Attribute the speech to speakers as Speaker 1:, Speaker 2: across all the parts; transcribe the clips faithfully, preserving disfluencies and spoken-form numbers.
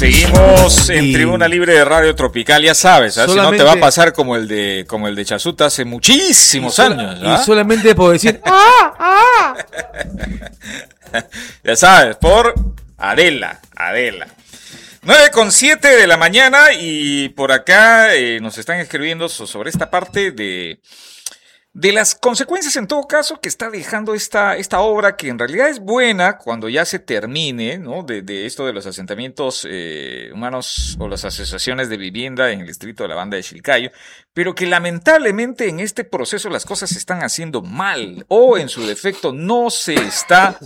Speaker 1: Seguimos en
Speaker 2: y...
Speaker 1: Tribuna Libre de Radio Tropical, ya sabes, ¿eh?
Speaker 2: Solamente...
Speaker 1: si no te va a pasar como el de como el de Chazuta hace muchísimos
Speaker 2: sola...
Speaker 1: años. ¿eh?
Speaker 2: Y solamente puedo decir ¡ah! ¡ah!
Speaker 1: Ya sabes, por Adela, Adela. nueve con siete de la mañana y por acá eh, nos están escribiendo sobre esta parte de... De las consecuencias, en todo caso, que está dejando esta, esta obra, que en realidad es buena cuando ya se termine, ¿no? De, de esto de los asentamientos eh, humanos o las asociaciones de vivienda en el distrito de la Banda de Chilcayo, pero que lamentablemente en este proceso las cosas se están haciendo mal o en su defecto no se está,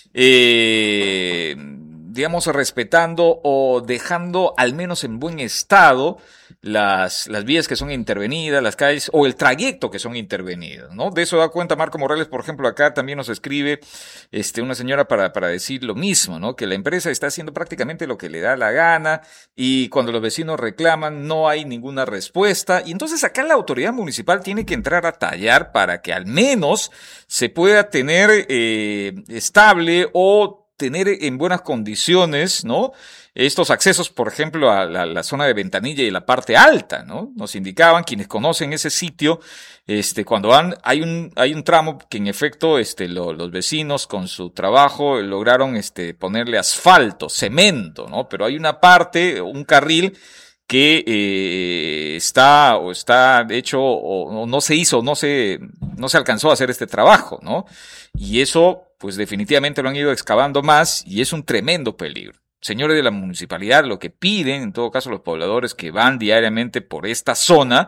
Speaker 1: eh, digamos, respetando o dejando al menos en buen estado Las, las vías que son intervenidas, las calles o el trayecto que son intervenidos, ¿no? De eso da cuenta Marco Morales, por ejemplo, acá también nos escribe este, una señora para, para decir lo mismo, ¿no? Que la empresa está haciendo prácticamente lo que le da la gana y cuando los vecinos reclaman no hay ninguna respuesta y entonces acá la autoridad municipal tiene que entrar a tallar para que al menos se pueda tener eh, estable o tener en buenas condiciones, ¿no? Estos accesos, por ejemplo, a la, la zona de Ventanilla y la parte alta, ¿no? Nos indicaban quienes conocen ese sitio, este, cuando van, hay un, hay un tramo que en efecto, este, lo, los vecinos con su trabajo lograron, este, ponerle asfalto, cemento, ¿no? Pero hay una parte, un carril que eh, está o está de hecho o, o no se hizo, no se, no se alcanzó a hacer este trabajo, ¿no? Y eso, pues definitivamente lo han ido excavando más y es un tremendo peligro. Señores de la municipalidad, lo que piden, en todo caso los pobladores que van diariamente por esta zona,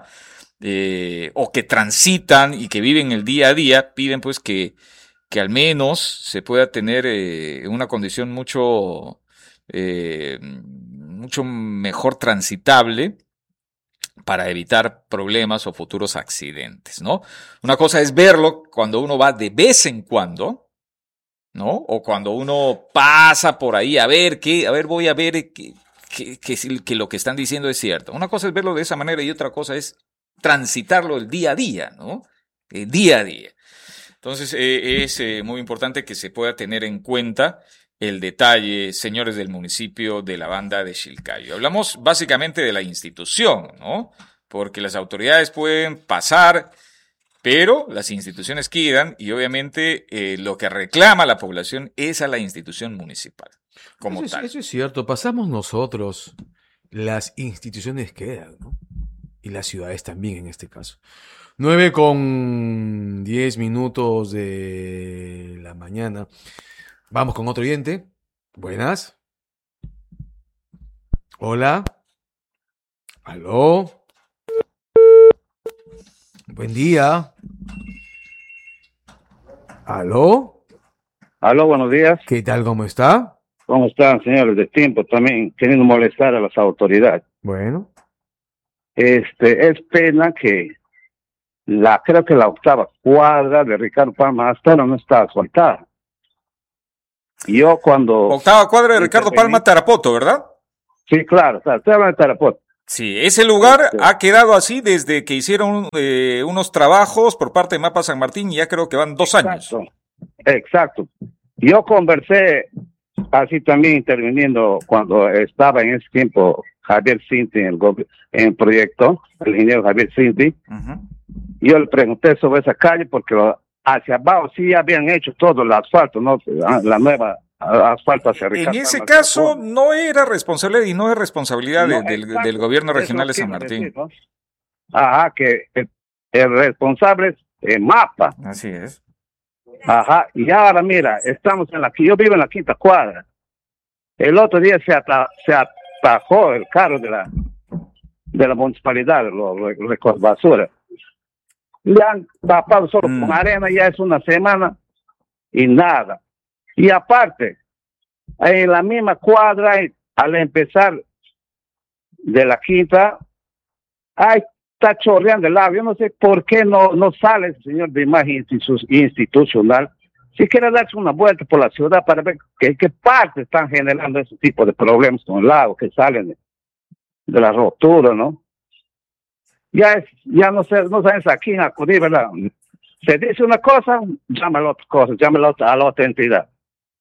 Speaker 1: eh, o que transitan y que viven el día a día, piden pues que, que al menos se pueda tener eh, una condición mucho, eh, mucho mejor transitable para evitar problemas o futuros accidentes, ¿no? Una cosa es verlo cuando uno va de vez en cuando, ¿no? O cuando uno pasa por ahí a ver qué, a ver, voy a ver que, que, que, que lo que están diciendo es cierto. Una cosa es verlo de esa manera y otra cosa es transitarlo el día a día, ¿no? El día a día. Entonces, eh, es eh, muy importante que se pueda tener en cuenta el detalle, señores del municipio de la Banda de Chilcayo. Hablamos básicamente de la institución, ¿no? Porque las autoridades pueden pasar, pero las instituciones quedan y obviamente eh, lo que reclama la población es a la institución municipal como
Speaker 2: eso es,
Speaker 1: tal.
Speaker 2: Eso es cierto, pasamos nosotros, las instituciones quedan, ¿no? Y las ciudades también en este caso. nueve con diez minutos de la mañana. Vamos con otro oyente. Buenas. Hola. Aló. Buen día. ¿Aló?
Speaker 3: Aló, buenos días.
Speaker 2: ¿Qué tal? ¿Cómo está?
Speaker 3: ¿Cómo están, señores de tiempo? También queriendo molestar a las autoridades.
Speaker 2: Bueno.
Speaker 3: Este, es pena que la, creo que la octava cuadra de Ricardo Palma hasta ahora no está asfaltada. Yo cuando...
Speaker 1: Octava cuadra de Ricardo Palma, Tarapoto, ¿verdad?
Speaker 3: Sí, claro, estoy hablando de Tarapoto.
Speaker 1: Sí, ese lugar
Speaker 3: este...
Speaker 1: ha quedado así desde que hicieron eh, unos trabajos por parte de Mapa San Martín y ya creo que van dos
Speaker 3: exacto,
Speaker 1: años.
Speaker 3: Exacto. Yo conversé así también interviniendo cuando estaba en ese tiempo Javier Cinti en el, en el proyecto, el ingeniero Javier Cinti. Uh-huh. Yo le pregunté sobre esa calle porque hacia abajo sí habían hecho todo el asfalto, ¿no? La nueva asfalto hacia Ricardo.
Speaker 1: En ese caso no era responsable y no es responsabilidad no, de, del, del gobierno regional de San Martín.
Speaker 3: Decir, ¿no? Ajá, que el, el responsable es el Mapa.
Speaker 1: Así es.
Speaker 3: Ajá, y ahora mira, estamos en la, yo vivo en la quinta cuadra. El otro día se, ata, se atajó el carro de la de la municipalidad, los recoge basura. Le han tapado solo mm. con arena, ya es una semana y nada. Y aparte, en la misma cuadra, al empezar de la quinta, ahí está chorreando el agua. Yo no sé por qué no, no sale el señor de imagen institucional. Si quiere darse una vuelta por la ciudad para ver qué, qué parte están generando ese tipo de problemas con el lago que salen de, de la rotura, ¿no? Ya es, ya no sé, no sabes a quién acudir, ¿verdad? Se dice una cosa, llama a la otra cosa, llama a la otra, a la otra entidad.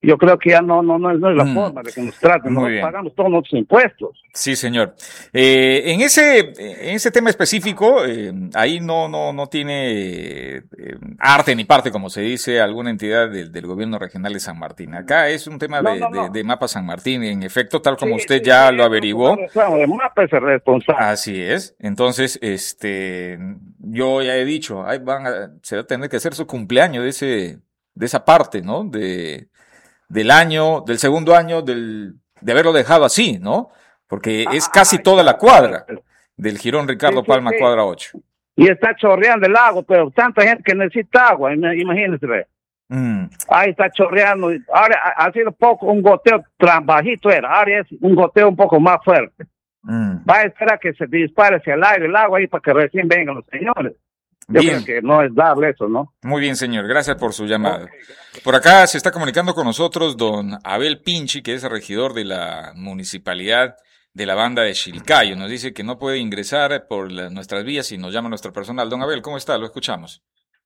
Speaker 3: yo creo que ya no, no, no, es, no es la
Speaker 1: Mm.
Speaker 3: forma de que nos traten.
Speaker 1: Muy
Speaker 3: Nosotros
Speaker 1: bien.
Speaker 3: pagamos todos nuestros impuestos.
Speaker 1: Sí, señor. Eh, en ese, en ese tema específico, eh, ahí no, no, no tiene eh, arte ni parte, como se dice, alguna entidad del, del gobierno regional de San Martín. Acá es un tema
Speaker 3: No,
Speaker 1: de,
Speaker 3: no,
Speaker 1: de,
Speaker 3: no.
Speaker 1: de Mapa San Martín, en efecto, tal como
Speaker 3: Sí,
Speaker 1: usted
Speaker 3: sí,
Speaker 1: ya
Speaker 3: sí,
Speaker 1: lo
Speaker 3: eso
Speaker 1: averiguó.
Speaker 3: es un el MAPA es el responsable.
Speaker 1: Así es. Entonces, este, yo ya he dicho, ahí van a, se va a tener que hacer su cumpleaños de ese, de esa parte, ¿no? De, del año, del segundo año del, de haberlo dejado así, ¿no? Porque es
Speaker 3: Ah,
Speaker 1: casi
Speaker 3: ah,
Speaker 1: toda la
Speaker 3: claro,
Speaker 1: cuadra
Speaker 3: claro.
Speaker 1: del Jirón
Speaker 3: Sí,
Speaker 1: Ricardo
Speaker 3: sí,
Speaker 1: Palma,
Speaker 3: sí.
Speaker 1: cuadra ocho.
Speaker 3: Y está chorreando el agua, pero tanta gente que necesita agua, ima- imagínense. Ve.
Speaker 1: Mm,
Speaker 3: Ahí está chorreando. Ahora ha, ha sido poco, un goteo tan bajito era. Ahora es un goteo un poco más fuerte.
Speaker 1: mm.
Speaker 3: Va a esperar que se dispare hacia el aire el agua ahí para que recién vengan los señores. Yo
Speaker 1: Bien.
Speaker 3: creo que no es dable eso, ¿no?
Speaker 1: Muy bien, señor. Gracias por su llamada.
Speaker 3: Ok, gracias.
Speaker 1: Por acá se está comunicando con nosotros don Abel Pinchi, que es el regidor de la municipalidad de la banda de Chilcayo. Nos dice que no puede ingresar por la- nuestras vías y nos llama nuestro personal. Don Abel, ¿cómo está? Lo escuchamos.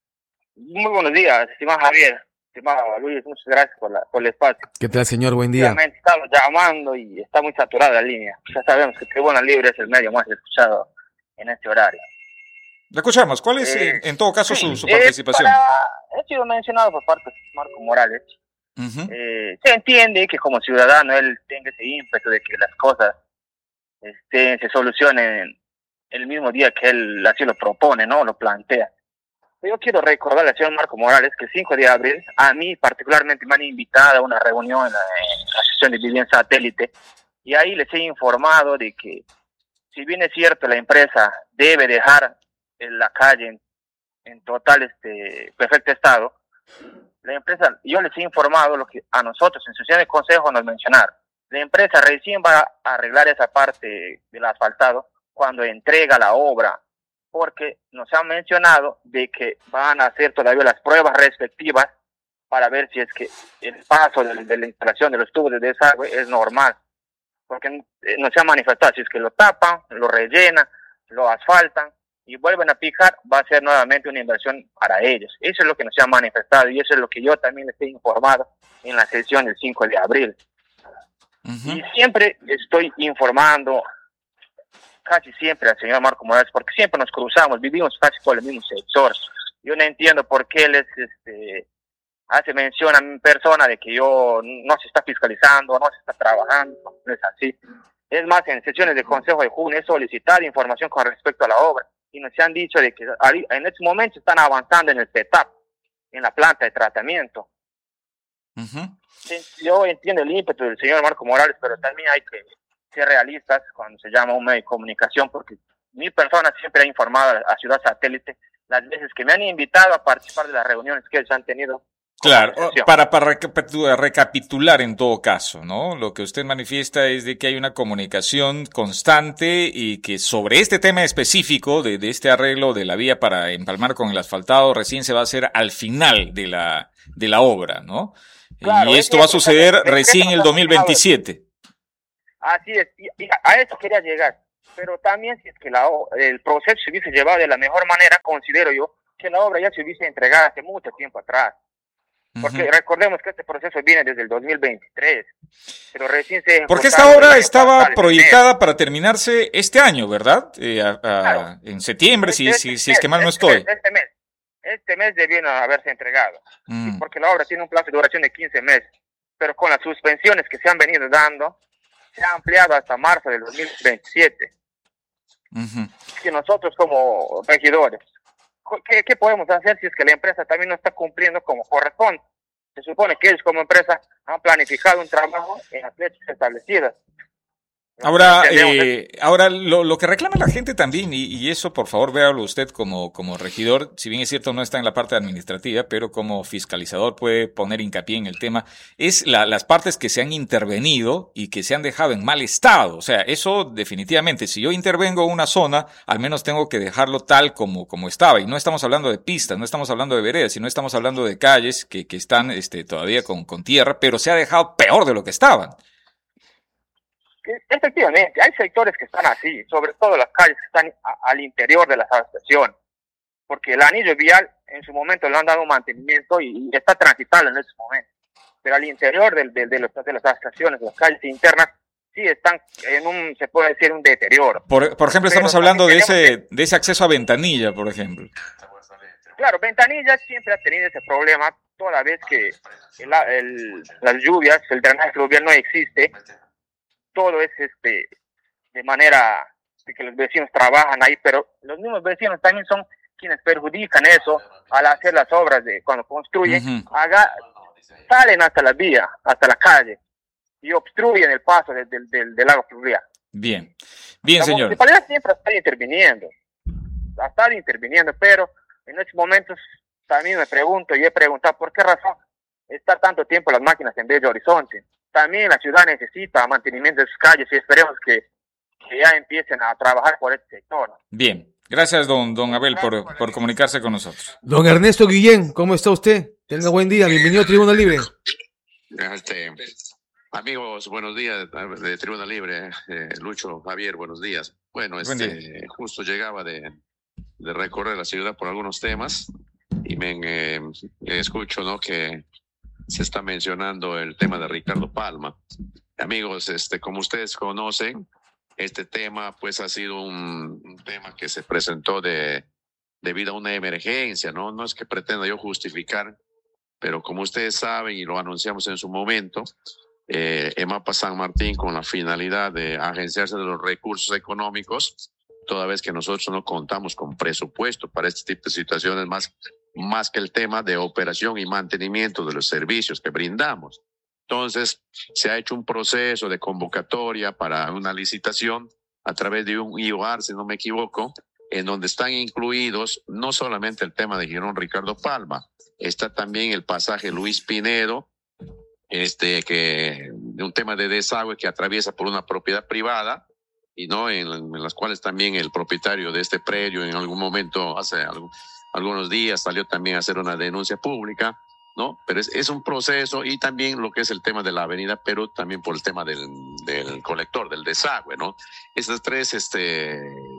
Speaker 4: Muy buenos días, estimado Javier, estimado Luis, muchas gracias por, la, por el espacio.
Speaker 2: ¿Qué tal, señor? Buen día.
Speaker 4: Realmente estamos llamando y está muy saturada la línea. Ya sabemos que Tribuna Libre es el medio más escuchado en este horario.
Speaker 1: Le escuchamos. ¿Cuál es,
Speaker 4: Eh,
Speaker 1: en, en todo caso, su, su
Speaker 4: Eh,
Speaker 1: participación?
Speaker 4: para- he sido mencionado por parte de Marco Morales.
Speaker 1: Ujú.
Speaker 4: Eh, se entiende que como ciudadano él tenga ese ímpetu de que las cosas este, se solucionen el mismo día que él así lo propone, ¿no? Lo plantea. Yo quiero recordarle al señor Marco Morales que el cinco de abril, a mí particularmente me han invitado a una reunión en la, en la sesión de Vivienda Satélite, y ahí les he informado de que, si bien es cierto, la empresa debe dejar en la calle en, en total este perfecto estado, la empresa, yo les he informado lo que a nosotros en sesión de consejo nos mencionaron. La empresa recién va a arreglar esa parte del asfaltado cuando entrega la obra, porque nos han mencionado de que van a hacer todavía las pruebas respectivas para ver si es que el paso de, de la instalación de los tubos de desagüe es normal, porque eh, nos han manifestado, si es que lo tapan, lo rellenan, lo asfaltan y vuelven a picar, va a ser nuevamente una inversión para ellos. Eso es lo que nos han manifestado y eso es lo que yo también les he informado en la sesión del cinco de abril.
Speaker 1: Ujú.
Speaker 4: Y siempre estoy informando, casi siempre, al señor Marco Morales, porque siempre nos cruzamos, vivimos casi por el mismo sector. Yo no entiendo por qué él es, este, hace mención a mi persona de que yo no se está fiscalizando, no se está trabajando, no es así. Es más, en sesiones de Consejo de Junio he solicitado información con respecto a la obra y nos han dicho de que en este momento están avanzando en el setup, en la planta de tratamiento.
Speaker 1: Ujú.
Speaker 4: Yo entiendo el ímpetu del señor Marco Morales, pero también hay que ser realistas cuando se llama un medio de comunicación, porque mi persona siempre ha informado a Ciudad Satélite las veces que me han invitado a participar de las reuniones que ellos han tenido.
Speaker 1: Claro, para, para recapitular en todo caso, ¿no? Lo que usted manifiesta es de que hay una comunicación constante y que sobre este tema específico de, de este arreglo de la vía para empalmar con el asfaltado recién se va a hacer al final de la, de la obra, ¿no?
Speaker 4: Claro,
Speaker 1: y esto va a suceder recién en el dos mil veintisiete.
Speaker 4: Así es, y, y a eso quería llegar. Pero también si es que la, el proceso se hubiese llevado de la mejor manera, considero yo que la obra ya se hubiese entregado hace mucho tiempo atrás. Porque uh-huh. recordemos que este proceso viene desde el dos mil veintitrés, pero recién se...
Speaker 1: Porque esta obra estaba proyectada para terminarse este año, ¿verdad? Eh, a, a, claro. En septiembre, este, si, este, si, si es que mal no
Speaker 4: este,
Speaker 1: estoy.
Speaker 4: Este mes, este mes debió haberse entregado, mm. porque la obra tiene un plazo de duración de quince meses, pero con las suspensiones que se han venido dando, se ha ampliado hasta marzo del dos mil veintisiete. Uh-huh. Es que nosotros como regidores, ¿Qué, ¿qué podemos hacer si es que la empresa también no está cumpliendo como corresponde? Se supone que ellos como empresa han planificado un trabajo en las fechas establecidas.
Speaker 1: Ahora, eh, ahora lo, lo que reclama la gente también, y, y eso por favor véalo usted como, como regidor, si bien es cierto no está en la parte administrativa, pero como fiscalizador puede poner hincapié en el tema, es la, las partes que se han intervenido y que se han dejado en mal estado. O sea, eso definitivamente, si yo intervengo en una zona, al menos tengo que dejarlo tal como, como estaba. Y no estamos hablando de pistas, no estamos hablando de veredas, sino estamos hablando de calles que, que están este, todavía con, con tierra, pero se ha dejado peor de lo que estaban.
Speaker 4: Efectivamente, hay sectores que están así, sobre todo las calles que están a, al interior de la estación, porque el anillo vial en su momento le han dado mantenimiento y, y está transitable en ese momento. pero al interior del, del, de, los, de las estaciones, las calles internas, sí están en un, se puede decir, un deterioro.
Speaker 1: Por, por ejemplo, estamos
Speaker 4: pero
Speaker 1: hablando de ese,
Speaker 4: que,
Speaker 1: de ese acceso a Ventanilla, por ejemplo.
Speaker 4: Claro, Ventanilla siempre ha tenido ese problema, toda vez que el, el, las lluvias, el drenaje fluvial no existe, todo es este de manera de que los vecinos trabajan ahí, pero los mismos vecinos también son quienes perjudican eso al hacer las obras de cuando construyen, uh-huh. haga, salen hasta la vía, hasta la calle y obstruyen el paso del, del, del, del lago fluvial.
Speaker 1: Bien, bien,
Speaker 4: la
Speaker 1: señor. La
Speaker 4: municipalidad siempre está interviniendo, está interviniendo, pero en estos momentos también me pregunto y he preguntado por qué razón está tanto tiempo las máquinas en Bello Horizonte. También la ciudad necesita mantenimiento de sus calles y esperemos que, que ya empiecen a trabajar por este sector.
Speaker 1: Bien, gracias don, don Abel por, por comunicarse con nosotros.
Speaker 2: Don Ernesto Guillén, ¿cómo está usted? Tenga buen día, bienvenido a Tribuna Libre.
Speaker 5: Este, amigos, buenos días de Tribuna Libre. Eh, Lucho, Javier, buenos días. Bueno, este, justo llegaba de, de recorrer la ciudad por algunos temas y me eh, escucho, ¿no?, que se está mencionando el tema de Ricardo Palma. Amigos, este, como ustedes conocen, este tema pues ha sido un, un tema que se presentó de, debido a una emergencia, ¿no? No es que pretenda yo justificar, pero como ustedes saben y lo anunciamos en su momento, eh, EMAPA San Martín, con la finalidad de agenciarse de los recursos económicos, toda vez que nosotros no contamos con presupuesto para este tipo de situaciones, más, más que el tema de operación y mantenimiento de los servicios que brindamos. Entonces, se ha hecho un proceso de convocatoria para una licitación a través de un I O A R, si no me equivoco, en donde están incluidos no solamente el tema de Girón Ricardo Palma, está también el pasaje Luis Pinedo, este, que, de un tema de desagüe que atraviesa por una propiedad privada, y no en, en las cuales también el propietario de este predio en algún momento, hace algún, algunos días, salió también a hacer una denuncia pública, ¿no? Pero es, es un proceso, y también lo que es el tema de la avenida Perú, también por el tema del, del colector, del desagüe, ¿no? Esas tres este,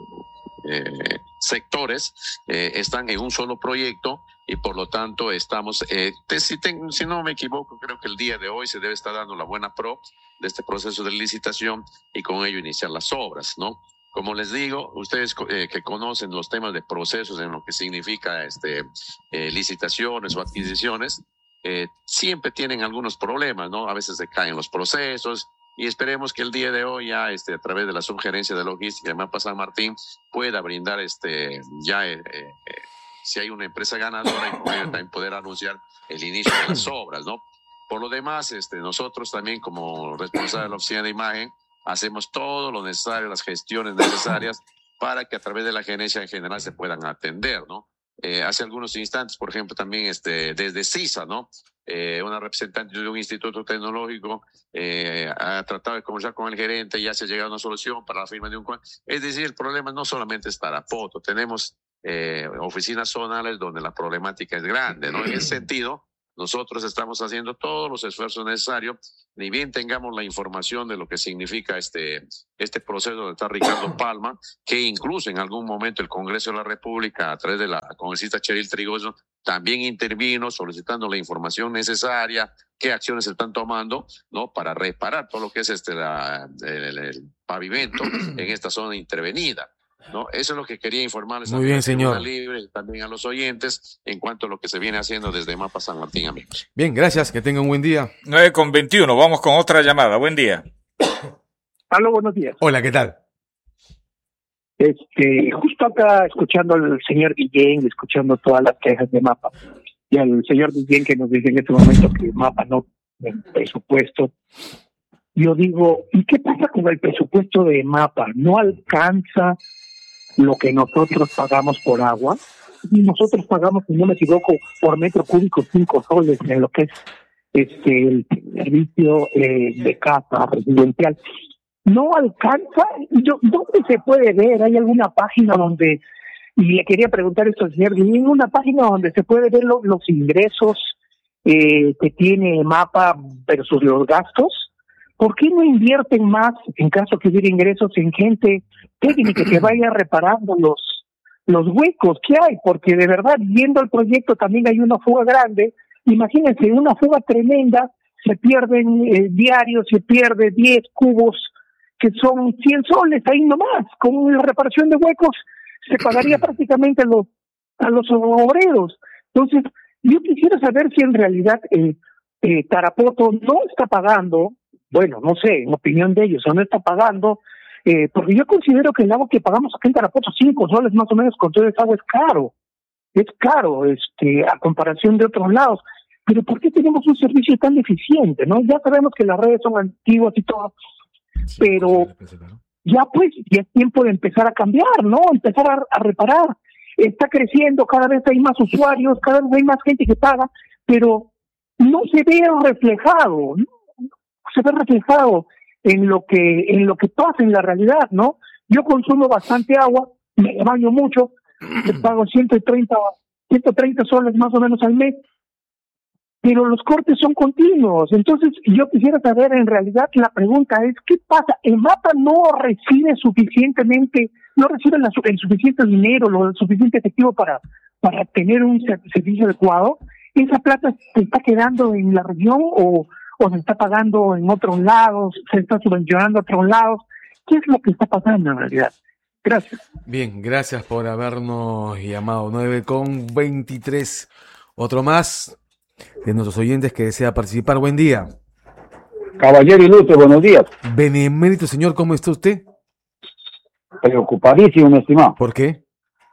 Speaker 5: eh, sectores eh, están en un solo proyecto y por lo tanto estamos, eh, te, si, te, si no me equivoco, creo que el día de hoy se debe estar dando la buena pro de este proceso de licitación y con ello iniciar las obras, ¿no? Como les digo, ustedes eh, que conocen los temas de procesos en lo que significa este, eh, licitaciones o adquisiciones, eh, siempre tienen algunos problemas, ¿no? A veces se caen los procesos y esperemos que el día de hoy ya este, a través de la Subgerencia de Logística de EMAPA San Martín pueda brindar este, ya eh, eh, si hay una empresa ganadora y con ello también poder anunciar el inicio de las obras, ¿no? Por lo demás, este, nosotros también como responsables de la Oficina de Imagen hacemos todo lo necesario, las gestiones necesarias para que a través de la gerencia en general se puedan atender, ¿no? Eh, hace algunos instantes, por ejemplo, también este, desde CISA, ¿no? Eh, una representante de un instituto tecnológico eh, ha tratado de conversar con el gerente y ya se ha llegado a una solución para la firma de un... Es decir, el problema no solamente es Tarapoto, tenemos eh, oficinas zonales donde la problemática es grande, ¿no? En ese sentido, nosotros estamos haciendo todos los esfuerzos necesarios, ni bien tengamos la información de lo que significa este, este proceso donde está Ricardo Palma, que incluso en algún momento el Congreso de la República, a través de la congresista Cheryl Trigoso, también intervino solicitando la información necesaria, qué acciones se están tomando, ¿no? Para reparar todo lo que es este, la, el, el pavimento en esta zona intervenida. No, eso es lo que quería informarles.
Speaker 2: Muy bien, señor.
Speaker 5: Libre, también a los oyentes en cuanto a lo que se viene haciendo desde EMAPA San Martín, amigos.
Speaker 2: Bien, gracias, que tengan un buen día.
Speaker 1: nueve con veintiuno, vamos con otra llamada. Buen día.
Speaker 6: Aló, buenos días.
Speaker 2: Hola, ¿qué tal?
Speaker 6: Este, justo acá escuchando al señor Guillén, escuchando todas las quejas de MAPA, y al señor Guillén que nos dice en este momento que MAPA no tiene presupuesto. Yo digo, ¿y qué pasa con el presupuesto de MAPA? ¿No alcanza lo que nosotros pagamos por agua? Y nosotros pagamos, si no me equivoco, por metro cúbico cinco soles en lo que es este el servicio eh, de casa residencial. ¿No alcanza? Yo, ¿dónde se puede ver? ¿Hay alguna página donde, y le quería preguntar esto al señor Guillén, una página donde se puede ver lo, los ingresos eh, que tiene MAPA versus los gastos? ¿Por qué no invierten más, en caso que hubiera ingresos, en gente técnica que vaya reparando los, los huecos que hay? Porque de verdad, viendo el proyecto también hay una fuga grande. Imagínense, una fuga tremenda se pierden eh, diarios, se pierde diez cubos, que son cien soles ahí nomás. Con la reparación de huecos se pagaría prácticamente a los, a los obreros. Entonces, yo quisiera saber si en realidad eh, eh, Tarapoto no está pagando, bueno, no sé, en opinión de ellos, o no está pagando, eh, porque yo considero que el agua que pagamos acá en Tarapoto, cinco soles más o menos con todo esa agua, es caro. Es caro, este, a comparación de otros lados. Pero ¿por qué tenemos un servicio tan deficiente, no? Ya sabemos que las redes son antiguas y todo, sí, pero ya pues, ya es tiempo de empezar a cambiar, ¿no? Empezar a, a reparar. Está creciendo, cada vez hay más usuarios, cada vez hay más gente que paga, pero no se ve reflejado, no se ve reflejado en lo que en lo que pasa en la realidad, ¿no? Yo consumo bastante agua, me baño mucho, te pago ciento treinta, ciento treinta soles más o menos al mes, pero los cortes son continuos. Entonces yo quisiera saber, en realidad la pregunta es, ¿qué pasa? ¿El MAPA no recibe suficientemente, no recibe la, el suficiente dinero, lo suficiente efectivo para, para tener un servicio adecuado? ¿Esa plata se está quedando en la región o, o se está pagando en otros lados, se está subvencionando a otros lados? ¿Qué es lo que está pasando en realidad? Gracias.
Speaker 2: Bien, gracias por habernos llamado. nueve con veintitrés. Otro más de nuestros oyentes que desea participar. Buen día.
Speaker 7: Caballero Ilustre, buenos días.
Speaker 2: Benemérito señor, ¿cómo está usted?
Speaker 7: Preocupadísimo, mi estimado.
Speaker 2: ¿Por qué?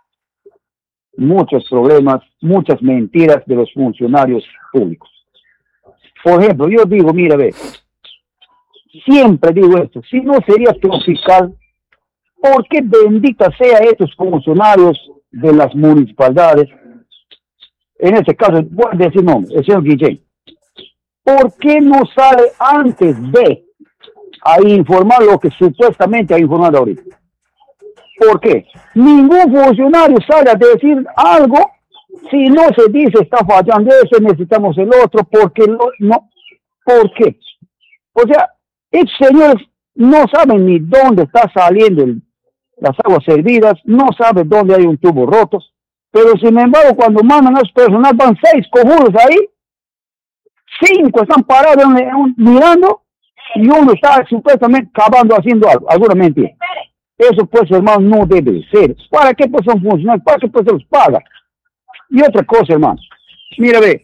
Speaker 7: Muchos problemas, muchas mentiras de los funcionarios públicos. Por ejemplo, yo digo, mira, ve, siempre digo esto, si no sería fiscal, ¿por qué bendita sea estos funcionarios de las municipalidades? En este caso, voy a decir nombre, el señor Guillén. ¿Por qué no sale antes de a informar lo que supuestamente ha informado ahorita? ¿Por qué? Ningún funcionario sale a decir algo si no se dice está fallando eso, necesitamos el otro, porque lo, no. ¿Por qué? O sea, estos señores no saben ni dónde está saliendo el, las aguas servidas, no saben dónde hay un tubo roto, pero sin embargo cuando mandan a los personal van seis cojudos ahí, cinco están parados mirando y uno está supuestamente cavando haciendo algo, alguna mentira. Eso pues, hermano, no debe ser. ¿Para qué pues son funcionarios? ¿Para qué pues se los paga? Y otra cosa, hermano, mira, ve,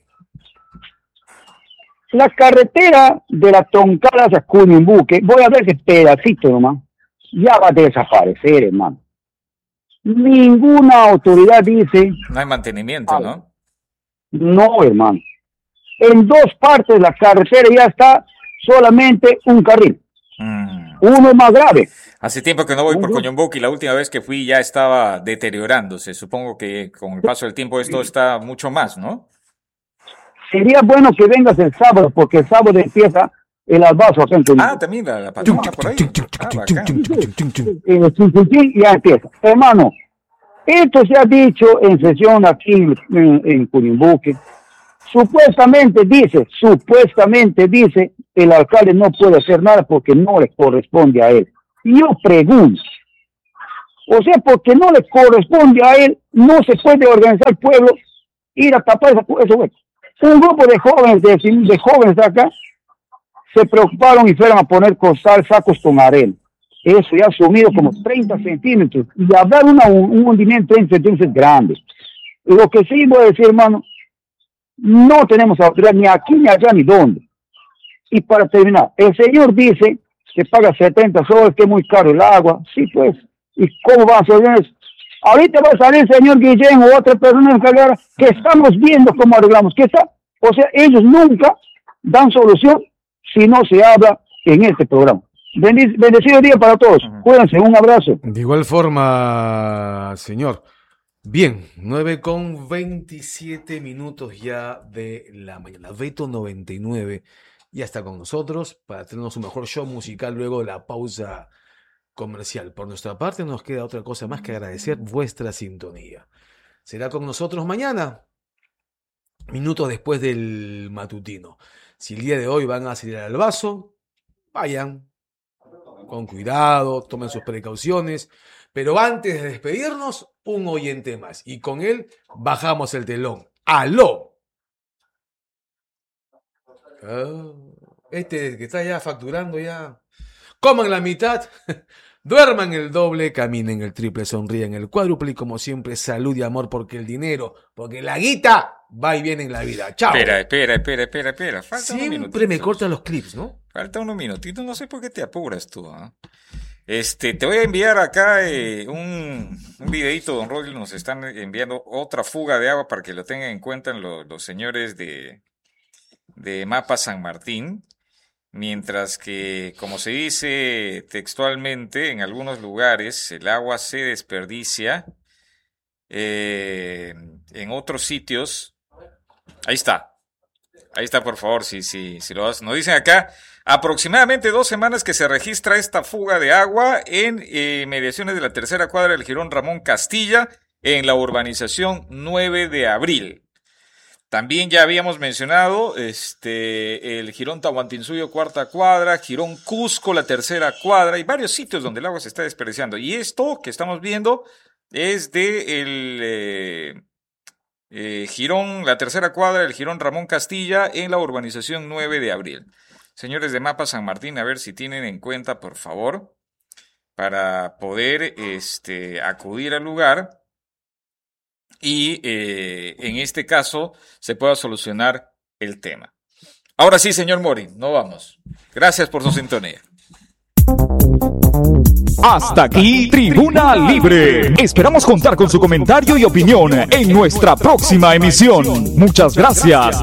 Speaker 7: la carretera de la Toncala hacia Cunimbuque, voy a ver ese pedacito nomás, ya va a desaparecer, hermano. Ninguna autoridad dice...
Speaker 1: No hay mantenimiento, ¿no?
Speaker 7: No, hermano. En dos partes de la carretera ya está solamente un carril. Mm. Uno es más grave.
Speaker 1: Hace tiempo que no voy por Coñombuque y la última vez que fui ya estaba deteriorándose. Supongo que con el paso del tiempo esto está mucho más, ¿no? Sería bueno que vengas el sábado, porque el sábado empieza el albazo acá en Coñombuque. Ah, también la, la patrona por ahí. Y ya empieza. Hermano, esto se ha dicho en sesión aquí en, en, en Coñombuque. Supuestamente dice, supuestamente dice, el alcalde no puede hacer nada porque no le corresponde a él. Y yo pregunto, o sea, porque no le corresponde a él, no se puede organizar el pueblo, ir a tapar eso. Un grupo de jóvenes, de, de jóvenes de acá, se preocuparon y fueron a poner costal sacos con arena. Eso ya ha sumido como treinta centímetros, y habrá una, un, un hundimiento de treinta centímetros grande. Lo que sí voy a decir, hermano, no tenemos autoridad ni aquí, ni allá, ni dónde. Y para terminar, el señor dice que paga setenta soles, que es muy caro el agua. Sí, pues. ¿Y cómo va a ser eso? Ahorita va a salir el señor Guillén o otra persona encargada que estamos viendo cómo arreglamos. ¿Qué está? O sea, ellos nunca dan solución si no se habla en este programa. Bendic- bendecido día para todos. Uh-huh. Cuídense, un abrazo.
Speaker 2: De igual forma, señor. Bien, nueve con veintisiete minutos ya de la mañana. Beto noventa y nueve ya está con nosotros para tenernos un mejor show musical luego de la pausa comercial. Por nuestra parte no nos queda otra cosa más que agradecer vuestra sintonía. Será con nosotros mañana, minutos después del matutino. Si el día de hoy van a salir al vaso, vayan con cuidado, tomen sus precauciones. Pero antes de despedirnos, un oyente más. Y con él bajamos el telón. ¡Aló! Oh. Este que está ya facturando ya. Coman la mitad, duerman el doble, caminen el triple, sonríen el cuádruple y como siempre salud y amor porque el dinero, porque la guita va y viene en la vida. Chao.
Speaker 1: Espera, espera, espera, espera, espera. Falta
Speaker 2: Siempre me cortan los clips, ¿no?
Speaker 1: Falta unos minutitos, no sé por qué te apuras tú, ¿eh? Este, te voy a enviar acá eh, un, un videito, don Rodri, nos están enviando otra fuga de agua para que lo tengan en cuenta los, los señores de, de Mapa San Martín. Mientras que, como se dice textualmente, en algunos lugares el agua se desperdicia, eh, en otros sitios, ahí está, ahí está por favor, si, si, si lo hacen. Nos dicen acá, aproximadamente dos semanas que se registra esta fuga de agua en eh, mediaciones de la tercera cuadra del Jirón Ramón Castilla, en la urbanización nueve de abril. También ya habíamos mencionado este, el Jirón Tahuantinsuyo, cuarta cuadra, Jirón Cusco, la tercera cuadra, y varios sitios donde el agua se está desperdiciando. Y esto que estamos viendo es de el eh, eh, Jirón, la tercera cuadra, el Jirón Ramón Castilla, en la urbanización nueve de abril. Señores de Mapa San Martín, a ver si tienen en cuenta, por favor, para poder este, acudir al lugar. Y eh, en este caso se pueda solucionar el tema. Ahora sí, señor Mori, no vamos. Gracias por su sintonía.
Speaker 8: Hasta aquí, Tribuna Libre. Esperamos contar con su comentario y opinión en nuestra próxima emisión. Muchas gracias